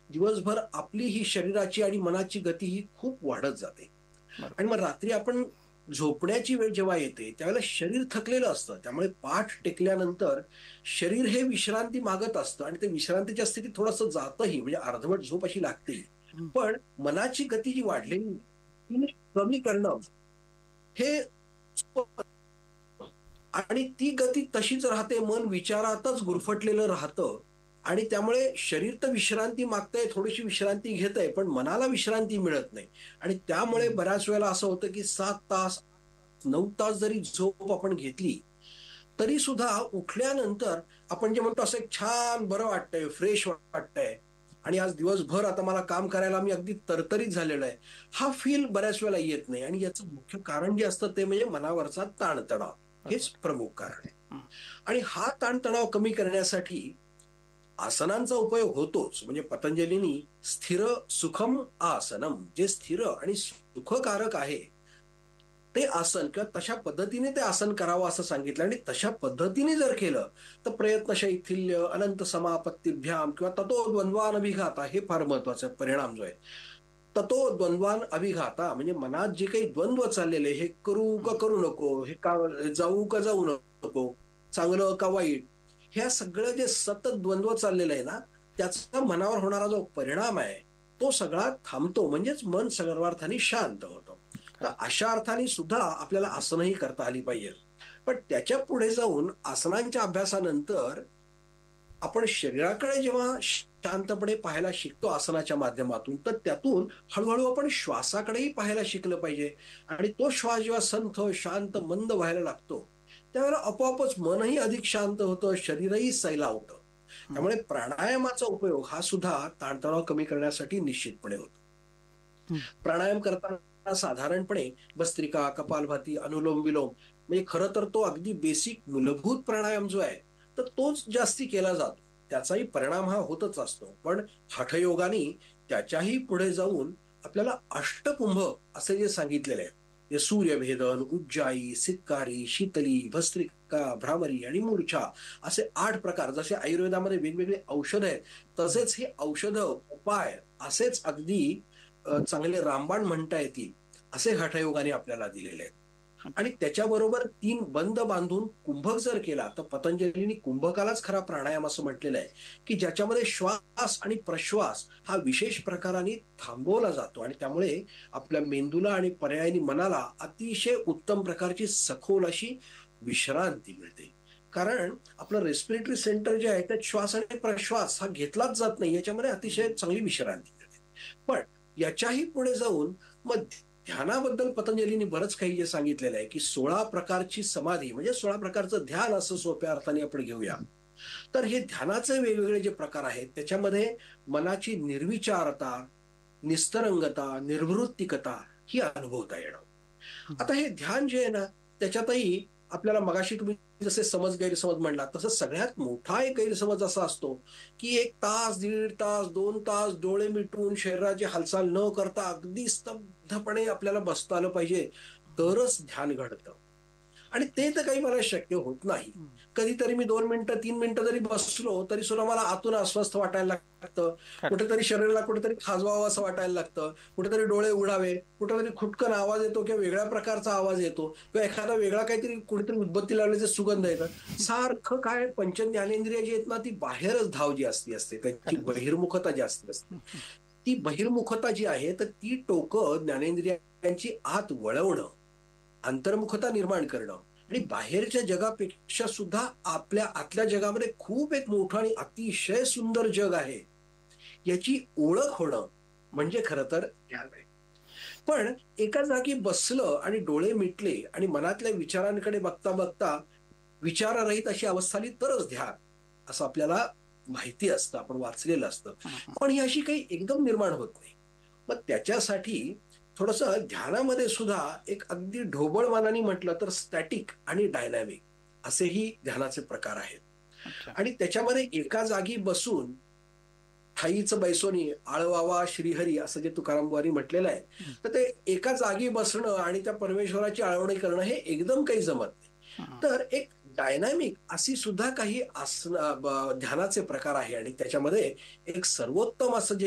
दिवसभर आपली ही शरीराची आणि मनाची गती ही खूप वाढत जाते. बरोबर. आणि मग रात्री आपण झोपण्याची वेळ जेव्हा येते, त्यावेळेला शरीर थकलेलं असतं. त्यामुळे पाठ टेकल्यानंतर शरीर हे विश्रांती मागत असतं आणि ते विश्रांतीच्या स्थितीत थोडंसं जातंही, म्हणजे अर्धवट झोप अशी लागते. हं. पण मनाची गती जी वाढलेली ती कमी करणं हे आणि ती गती तशीच राहते. मन विचारातच गुरफटलेलं राहतं आणि त्यामुळे शरीर तर विश्रांती मागतंय, थोडीशी विश्रांती घेतंय, पण मनाला विश्रांती मिळत नाही. आणि त्यामुळे हं. बऱ्याच वेळेला असं होतं, की 7 तास, 9 तास जरी झोप आपण घेतली, तरी सुद्धा उठल्यानंतर आपण जे म्हणतो असं एक छान बरं वाटतंय, फ्रेश वाटतंय आणि आज दिवसभर आता मला काम करायला मी अगदी तरतरीत झालेलो आहे. हा फील बऱ्याच वेळेला येत नाही आणि याचं मुख्य कारण जे असतं ते म्हणजे मनावरचा ताणतणाव. हेच बरोबर. प्रमुख कारण आहे. हं. आणि हा ताणतणाव कमी करण्यासाठी आसनांचा उपयोग होतोच. म्हणजे पतंजलीनी स्थिर सुखम आसनम, जे स्थिर आणि सुखकारक आहे ते आसन किंवा तशा पद्धतीने ते आसन करावं असं सांगितलं आणि तशा पद्धतीने जर केलं तर प्रयत्न शैथिल्य अनंत समापत्तीभ्याम किंवा ततो द्वंद्वान अभिघाता हे फार महत्वाचा परिणाम जो आहे. ततो द्वंद्वान अभिघाता म्हणजे मनात जे काही द्वंद्व चाललेले, हे करू का हं. करू नको, हे का जाऊ का जाऊ नको, चांगलं का वाईट, ह्या सगळं जे सतत द्वंद्व चाललेलं आहे ना, त्याचा मनावर होणारा जो परिणाम आहे तो सगळा थांबतो. म्हणजेच मन सर्वार्थाने शांत होतं. तर खरं. अशा अर्थाने सुद्धा आपल्याला आसनही करता आली पाहिजे. पण त्याच्या पुढे जाऊन आसनांच्या अभ्यासानंतर आपण शरीराकडे जेव्हा शांतपणे पाहायला शिकतो आसनाच्या माध्यमातून, तर त्यातून हळूहळू आपण श्वासाकडेही पाहायला शिकलं पाहिजे. आणि तो श्वास जेव्हा संथ, शांत, मंद व्हायला लागतो, त्यावेळेला आपोआपच मनही अधिक शांत होतं, शरीरही सैलावतं. हं. त्यामुळे प्राणायामाचा उपयोग हा सुद्धा ताणतणाव कमी करण्यासाठी निश्चितपणे होतो. हं. प्राणायाम करताना साधारणपणे भस्त्रिका, कपालभाती, अनुलोम विलोम, म्हणजे खरं तर तो अगदी बेसिक मूलभूत प्राणायाम जो आहे, तर तोच जास्ती केला जातो. त्याचाही परिणाम हा होतच असतो. पण हठयोगाने त्याच्याही पुढे जाऊन आपल्याला अष्टकुंभ असे जे सांगितलेले आहे, ते सूर्यभेदन, उज्जाई, सिक्कारी, शीतली, भस्त्रिका, भ्रामरी आणि मूर्छा, असे 8 प्रकार. जसे आयुर्वेदामध्ये वेगवेगळे औषध आहेत, हं. तसेच हे औषधं, उपाय असेच अगदी चांगले रामबाण म्हणता येतील असे हठयोगाने आपल्याला दिलेले आहेत. आणि अच्छा. त्याच्याबरोबर 3 बंद बांधून कुंभक जर केला, तर पतंजलीनी कुंभकालाच खरा प्राणायाम असं म्हटलेलं आहे, की ज्याच्यामध्ये श्वास आणि प्रश्वास हा विशेष प्रकाराने थांबवला जातो आणि त्यामुळे आपल्या मेंदूला आणि पर्यायाने मनाला अतिशय उत्तम प्रकारची सखोल अशी विश्रांती मिळते. कारण आपलं रेस्पिरेटरी सेंटर जे आहे त्यात श्वास आणि प्रश्वास हा घेतलाच जात नाही. याच्यामध्ये अतिशय हं. चांगली विश्रांती मिळते. पण याच्याही पुढे जाऊन मग ध्यानाबद्दल पतंजलीने बरंच काही जे सांगितलेलं आहे, की 16 प्रकारची समाधी म्हणजे 16 प्रकारचं ध्यान असं सोप्या अर्थाने आपण घेऊया. तर हे ध्यानाचे वेगवेगळे जे प्रकार आहेत, त्याच्यामध्ये मनाची निर्विचारता, निस्तरंगता, निर्वृत्तिकता ही अनुभवता येणं. हं. आता हे ध्यान जे आहे ना, त्याच्यातही आपल्याला मगाशी तुम्ही जसे समज गैरसमज म्हणला, तसं सगळ्यात मोठा एक गैरसमज असा असतो, की 1 तास, दीड तास, 2 तास डोळे मिटून शरीराची हालचाल न करता अगदी स्तब्धपणे आपल्याला बसता आलं पाहिजे, तरच ध्यान घडतं. आणि ते तर काही मला शक्य होत नाही. हं. कधीतरी मी 2 मिनिटं, 3 मिनिटं जरी बसलो, तरी सुद्धा मला आतून अस्वस्थ वाटायला लागतं. खरं. कुठेतरी शरीराला कुठेतरी खाजवावं असं वाटायला लागतं. कुठेतरी डोळे उघडावे, कुठेतरी खुटकन आवाज येतो किंवा वेगळ्या प्रकारचा आवाज येतो किंवा एखादा वेगळा काहीतरी कुणीतरी उदबत्ती लावल्याचे सुगंध येतात. सारखं काय पंच ज्ञानेंद्रिय जी आहेत ना, ती बाहेरच धाव जी असते, त्यांची खरंच. बहिर्मुखता जास्ती असते. हं. हं. ती बहिर्मुखता जी आहे, तर ती टोकं ज्ञानेंद्रियांची आत वळवणं, अंतर्मुखता निर्माण करणं आणि बाहेरच्या जगापेक्षा सुद्धा आपल्या आतल्या जगामध्ये खूप एक मोठं आणि अतिशय सुंदर जग आहे, याची ओळख होणं म्हणजे खरं तर ध्यान आहे. पण एका जागी बसलं आणि डोळे मिटले आणि मनातल्या विचारांकडे बघता बघता विचाररहित अशी अवस्था आली तरच ध्यान, असं आपल्याला माहिती असतं, आपण वाचलेलं असतं. हं. हं. पण ही अशी काही एकदम निर्माण होत नाही. मग त्याच्यासाठी थोडंसं ध्यानामध्ये सुद्धा एक अगदी ढोबळ मानाने म्हटलं तर स्टॅटिक आणि डायनॅमिक असेही ध्यानाचे प्रकार आहेत. अच्छा. आणि त्याच्यामध्ये एका जागी बसून ठाईचं बैसोनी आळवावा श्रीहरी असं जे तुकाराम बुवांनी म्हटलेलं आहे. हं. तर ते एका जागी बसणं आणि त्या परमेश्वराची आळवणी करणं हे एकदम काही जमत नाही. हं. तर एक डायनॅमिक अशी सुद्धा काही ध्यानाचे प्रकार आहे आणि त्याच्यामध्ये एक सर्वोत्तम असं जे